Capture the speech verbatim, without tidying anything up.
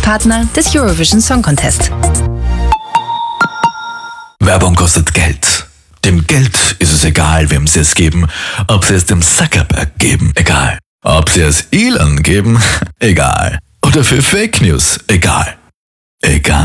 Partner des Eurovision Song Contest. Werbung kostet Geld. Dem Geld ist es egal, wem sie es geben. Ob sie es dem Zuckerberg geben, egal. Ob sie es Elon geben, egal. Oder für Fake News, egal. Egal.